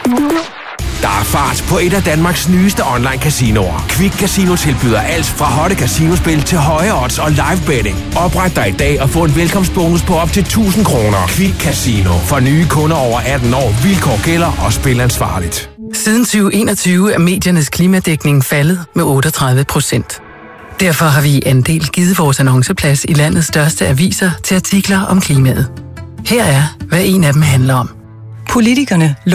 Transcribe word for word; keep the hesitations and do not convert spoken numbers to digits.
Der er fart på et af Danmarks nyeste online casinoer. Quick Casino tilbyder alt fra hotte casinospil til høje odds og live betting. Opret dig i dag og få en velkomstbonus på op til tusind kroner. Quick Casino. For nye kunder over atten år. Vilkår gælder og spil ansvarligt. Siden tyve enogtyve er mediernes klimadækning faldet med otteogtredive procent. Derfor har vi i Andel givet vores annonceplads i landets største aviser til artikler om klimaet. Her er, hvad en af dem handler om. Politikerne